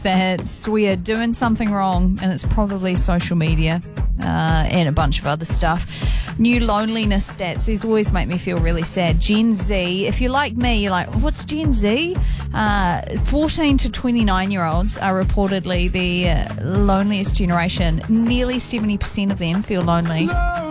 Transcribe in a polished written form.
that we are doing something wrong, and it's probably social media and a bunch of other stuff. New loneliness stats. These always make me feel really sad. Gen Z, if you're like me, you're like, what's Gen Z? 14 to 29-year-olds are reportedly the loneliest generation. Nearly 70% of them feel lonely.